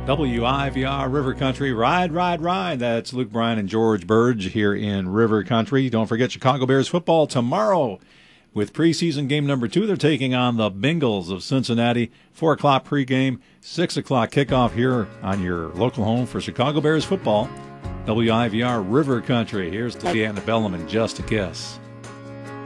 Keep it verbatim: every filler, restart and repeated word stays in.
W I V R River Country. Ride, ride, ride. That's Luke Bryan and George Burge here in River Country. Don't forget Chicago Bears football tomorrow with preseason game number two. They're taking on the Bengals of Cincinnati. Four o'clock pregame, six o'clock kickoff here on your local home for Chicago Bears football. W I V R River Country. Here's Leanna Bellum and Just a Kiss.